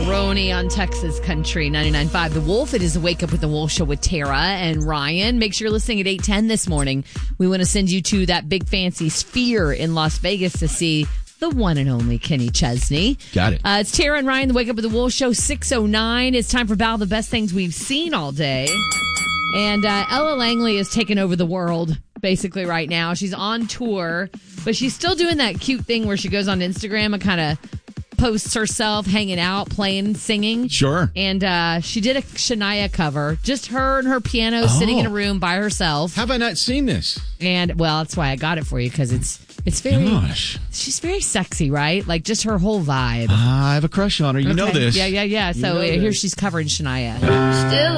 Maroney on Texas Country 99.5 The Wolf. It is a Wake Up with the Wolf show with Tara and Ryan. Make sure you're listening at 8:10 this morning. We want to send you to that big fancy Sphere in Las Vegas to see the one and only Kenny Chesney. Got it. It's Tara and Ryan, the Wake Up with the Wolf show, 6:09. It's time for Battle of the Best Things We've Seen All Day. And Ella Langley is taking over the world, basically, right now. She's on tour, but she's still doing that cute thing where she goes on Instagram and kind of posts herself hanging out, playing, singing. Sure. And she did a Shania cover, just her and her piano sitting in a room by herself. Have I not seen this? And, well, that's why I got it for you, because it's very... Gosh. She's very sexy, right? Like, just her whole vibe. I have a crush on her. You know this. Yeah. So here she's covering Shania. Still